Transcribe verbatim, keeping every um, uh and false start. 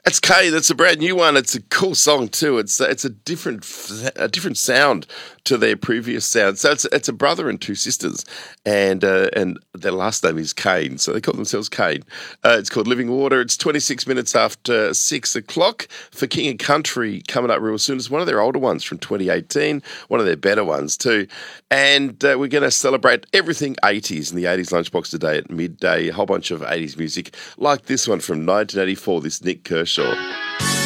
That's Kay. That's a brand new one. It's a cool song too. It's it's a different a different sound to their previous sound. So it's it's a brother and two sisters, and uh, and their last name is Kane. So they call themselves Kane. Uh, it's called Living Water. It's twenty-six minutes after six o'clock for King and Country coming up real soon. It's one of their older ones from twenty eighteen. One of their better ones too. And uh, we're going to celebrate everything eighties in the eighties Lunchbox today at midday. A whole bunch of eighties music like this one from nineteen eighty-four. This Nick Kershaw.